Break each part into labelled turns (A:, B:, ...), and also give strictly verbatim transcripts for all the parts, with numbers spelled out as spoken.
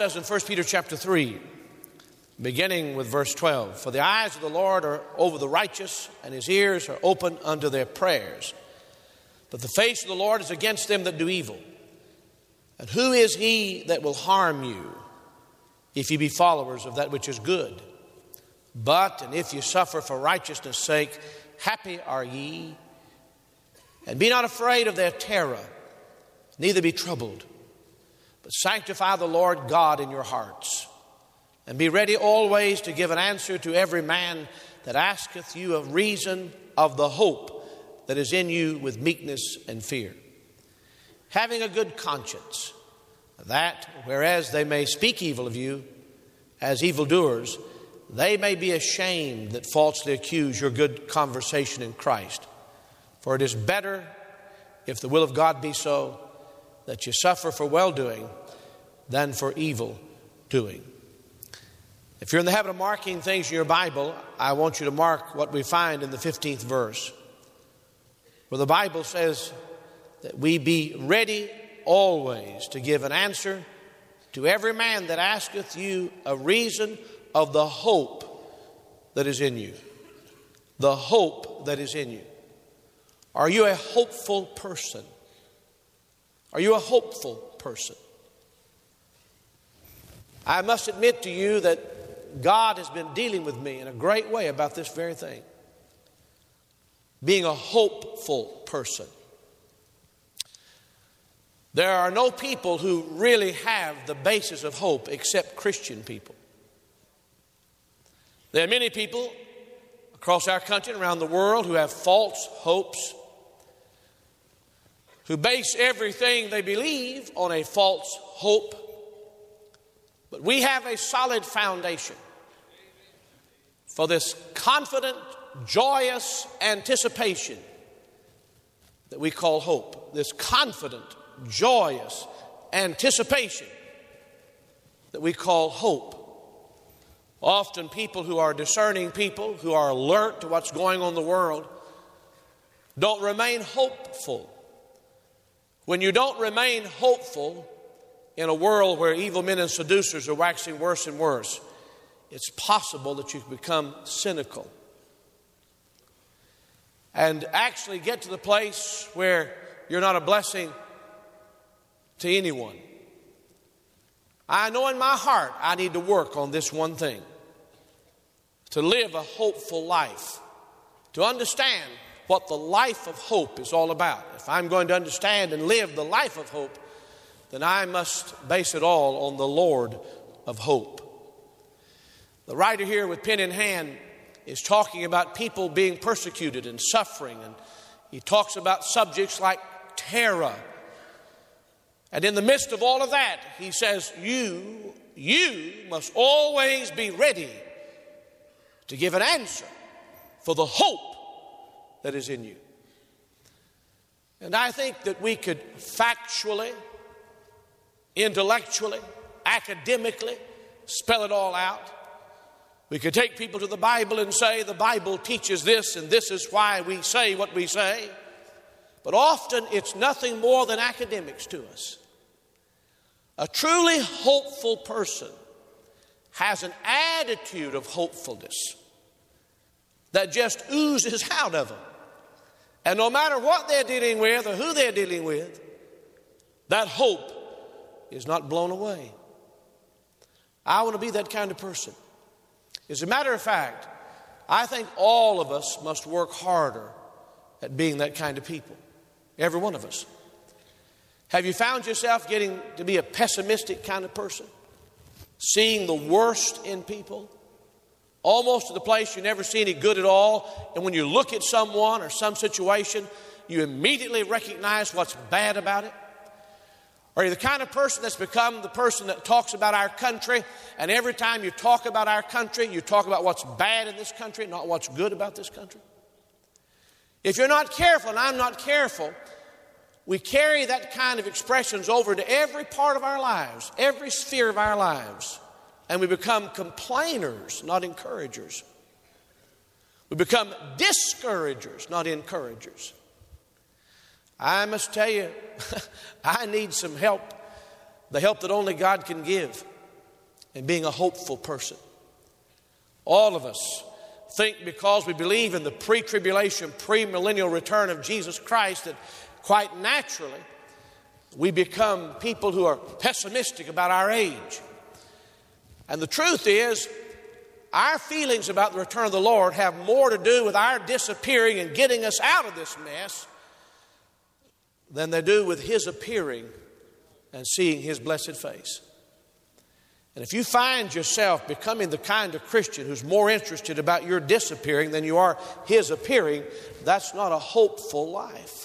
A: Says in First Peter chapter three, beginning with verse twelve, "For the eyes of the Lord are over the righteous, and his ears are open unto their prayers. But the face of the Lord is against them that do evil. And who is he that will harm you, if ye be followers of that which is good? But, and if ye suffer for righteousness' sake, happy are ye. And be not afraid of their terror, neither be troubled. But sanctify the Lord God in your hearts, and be ready always to give an answer to every man that asketh you a reason of the hope that is in you with meekness and fear, having a good conscience, that whereas they may speak evil of you as evildoers, they may be ashamed that falsely accuse your good conversation in Christ. For it is better, if the will of God be so, that you suffer for well-doing than for evil doing." If you're in the habit of marking things in your Bible, I want you to mark what we find in the fifteenth verse, where the Bible says that we be ready always to give an answer to every man that asketh you a reason of the hope that is in you. The hope that is in you. Are you a hopeful person? Are you a hopeful person? I must admit to you that God has been dealing with me in a great way about this very thing. Being a hopeful person. There are no people who really have the basis of hope except Christian people. There are many people across our country and around the world who have false hopes, who base everything they believe on a false hope. But we have a solid foundation for this confident, joyous anticipation that we call hope. This confident, joyous anticipation that we call hope. Often people who are discerning people, who are alert to what's going on in the world, don't remain hopeful. When you don't remain hopeful in a world where evil men and seducers are waxing worse and worse, it's possible that you can become cynical and actually get to the place where you're not a blessing to anyone. I know in my heart I need to work on this one thing, to live a hopeful life, to understand what the life of hope is all about. If I'm going to understand and live the life of hope, then I must base it all on the Lord of hope. The writer here with pen in hand is talking about people being persecuted and suffering, and he talks about subjects like terror. And in the midst of all of that, he says, you, you must always be ready to give an answer for the hope that is in you. And I think that we could factually, intellectually, academically spell it all out. We could take people to the Bible and say the Bible teaches this and this is why we say what we say. But often it's nothing more than academics to us. A truly hopeful person has an attitude of hopefulness that just oozes out of them. And no matter what they're dealing with or who they're dealing with, that hope is not blown away. I want to be that kind of person. As a matter of fact, I think all of us must work harder at being that kind of people. Every one of us. Have you found yourself getting to be a pessimistic kind of person? Seeing the worst in people? Almost to the place you never see any good at all. And when you look at someone or some situation, you immediately recognize what's bad about it. Are you the kind of person that's become the person that talks about our country, and every time you talk about our country, you talk about what's bad in this country, not what's good about this country? If you're not careful, and I'm not careful, we carry that kind of expressions over to every part of our lives, every sphere of our lives, and we become complainers, not encouragers. We become discouragers, not encouragers. I must tell you, I need some help, the help that only God can give. and being a hopeful person. All of us think because we believe in the pre-tribulation, pre-millennial return of Jesus Christ that quite naturally we become people who are pessimistic about our age. And the truth is, our feelings about the return of the Lord have more to do with our disappearing and getting us out of this mess than they do with His appearing and seeing His blessed face. And if you find yourself becoming the kind of Christian who's more interested about your disappearing than you are His appearing, that's not a hopeful life.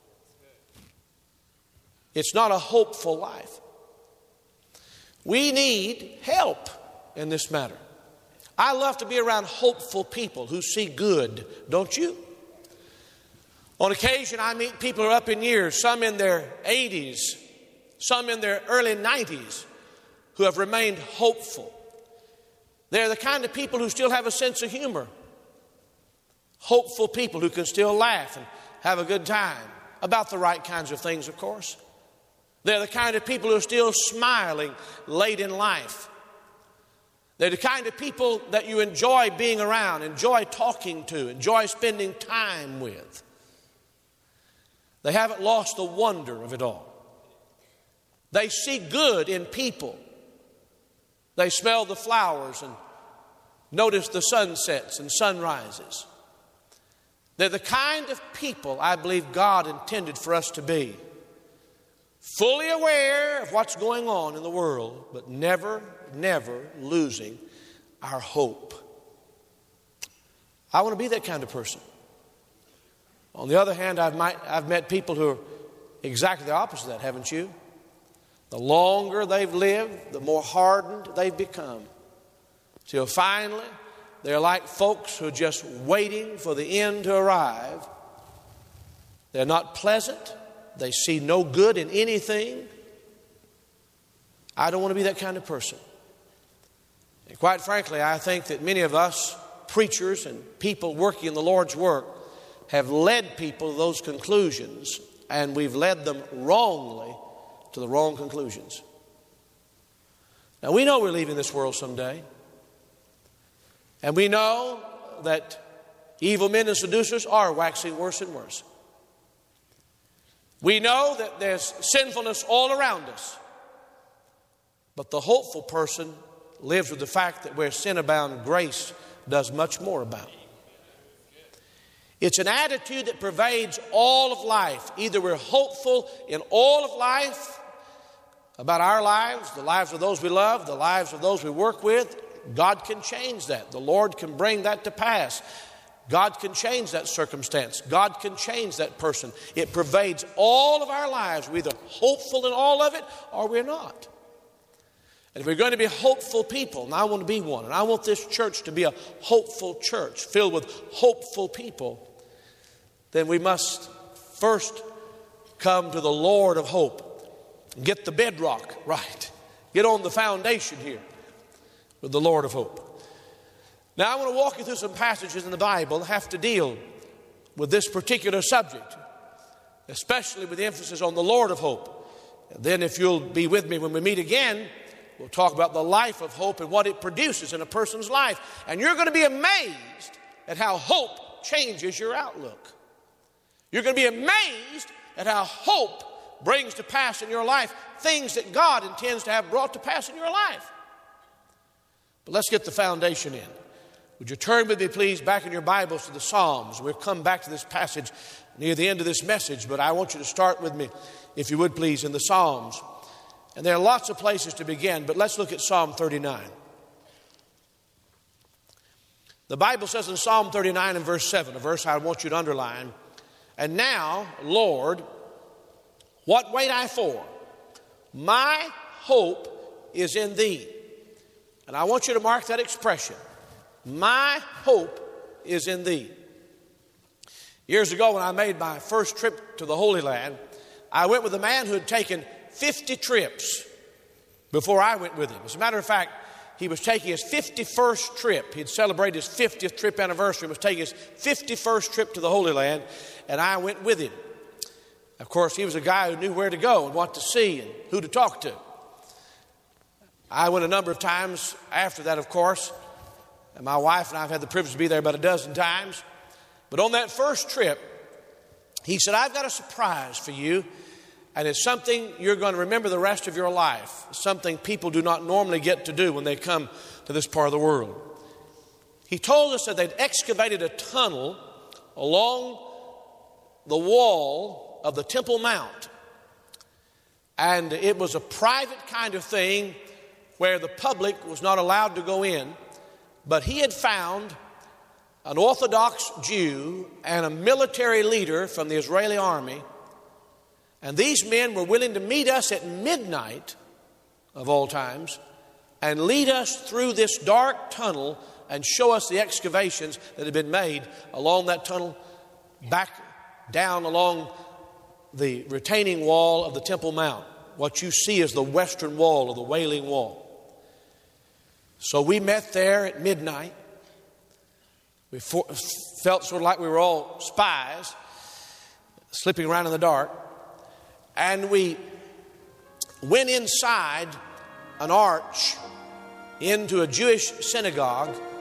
A: It's not a hopeful life. We need help in this matter. I love to be around hopeful people who see good, don't you? On occasion, I meet people who are up in years, some in their eighties, some in their early nineties, who have remained hopeful. They're the kind of people who still have a sense of humor. Hopeful people who can still laugh and have a good time about the right kinds of things, of course. They're the kind of people who are still smiling late in life. They're the kind of people that you enjoy being around, enjoy talking to, enjoy spending time with. They haven't lost the wonder of it all. They see good in people. They smell the flowers and notice the sunsets and sunrises. They're the kind of people I believe God intended for us to be. Fully aware of what's going on in the world, but never, never losing our hope. I want to be that kind of person. On the other hand, I've, might, I've met people who are exactly the opposite of that, haven't you? The longer they've lived, the more hardened they've become. Till finally, they're like folks who are just waiting for the end to arrive. They're not pleasant. They see no good in anything. I don't want to be that kind of person. And quite frankly, I think that many of us preachers and people working in the Lord's work have led people to those conclusions, and we've led them wrongly to the wrong conclusions. Now, we know we're leaving this world someday. And we know that evil men and seducers are waxing worse and worse. We know that there's sinfulness all around us. But the hopeful person lives with the fact that where sin abounds, grace does much more abound. It's an attitude that pervades all of life. Either we're hopeful in all of life, about our lives, the lives of those we love, the lives of those we work with. God can change that. The Lord can bring that to pass. God can change that circumstance. God can change that person. It pervades all of our lives. We're either hopeful in all of it or we're not. And if we're going to be hopeful people, and I want to be one, and I want this church to be a hopeful church filled with hopeful people, then we must first come to the Lord of hope. Get the bedrock right. Get on the foundation here with the Lord of hope. Now, I want to walk you through some passages in the Bible that have to deal with this particular subject, especially with the emphasis on the Lord of hope. And then, if you'll be with me when we meet again, we'll talk about the life of hope and what it produces in a person's life. And you're going to be amazed at how hope changes your outlook. You're going to be amazed at how hope brings to pass in your life things that God intends to have brought to pass in your life. But let's get the foundation in. Would you turn with me, please, back in your Bibles to the Psalms? We'll come back to this passage near the end of this message, but I want you to start with me, if you would, please, in the Psalms. And there are lots of places to begin, but let's look at Psalm thirty-nine. The Bible says in Psalm thirty-nine and verse seven, a verse I want you to underline, "And now, Lord, what wait I for? My hope is in thee." And I want you to mark that expression. My hope is in thee. Years ago, when I made my first trip to the Holy Land, I went with a man who had taken fifty trips before I went with him. As a matter of fact, he was taking his fifty-first trip. He'd celebrated his fiftieth trip anniversary. He was taking his fifty-first trip to the Holy Land, and I went with him. Of course, he was a guy who knew where to go and what to see and who to talk to. I went a number of times after that, of course, and my wife and I have had the privilege to be there about a dozen times. But on that first trip, he said, I've got a surprise for you, and it's something you're going to remember the rest of your life, something people do not normally get to do when they come to this part of the world. He told us that they'd excavated a tunnel along the wall of the Temple Mount. And it was a private kind of thing where the public was not allowed to go in. But he had found an Orthodox Jew and a military leader from the Israeli army. And these men were willing to meet us at midnight, of all times, and lead us through this dark tunnel and show us the excavations that had been made along that tunnel, back down along the retaining wall of the Temple Mount. What you see is the western wall of the Wailing Wall. So we met there at midnight. We for, felt sort of like we were all spies, slipping around in the dark. And we went inside an arch into a Jewish synagogue